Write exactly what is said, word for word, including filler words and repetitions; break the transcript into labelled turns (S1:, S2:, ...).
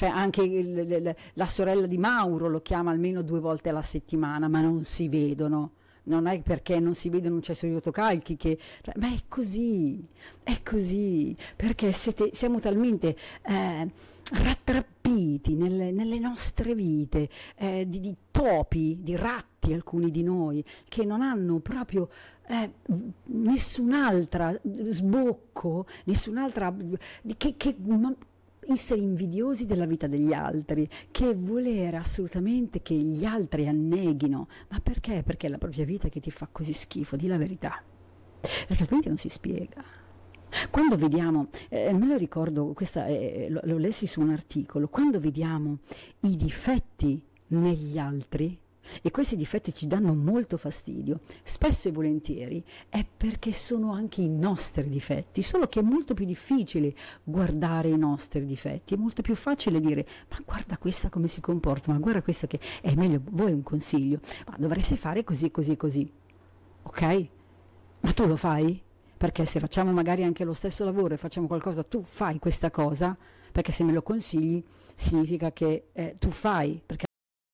S1: cioè anche il- il- la sorella di Mauro lo chiama almeno due volte alla settimana, ma non si vedono. Non è perché non si vede, non c'è solo Rotocalchi che, cioè, ma è così, è così, perché siete- siamo talmente eh, rattrappiti nelle, nelle nostre vite, eh, di, di topi, di ratti alcuni di noi, che non hanno proprio eh, nessun'altra sbocco, nessun'altra, di- che, che ma- essere invidiosi della vita degli altri, che volere assolutamente che gli altri anneghino. Ma perché? Perché è la propria vita che ti fa così schifo, di la verità. Perché altrimenti non si spiega. Quando vediamo, eh, me lo ricordo, questa, eh, lo, lo lessi su un articolo, quando vediamo i difetti negli altri, e questi difetti ci danno molto fastidio, spesso e volentieri è perché sono anche i nostri difetti, solo che è molto più difficile guardare i nostri difetti, è molto più facile dire ma guarda questa come si comporta, ma guarda questa che è meglio, vuoi un consiglio, ma dovresti fare così così così, ok? Ma tu lo fai? Perché se facciamo magari anche lo stesso lavoro e facciamo qualcosa, tu fai questa cosa, perché se me lo consigli significa che eh, tu fai, perché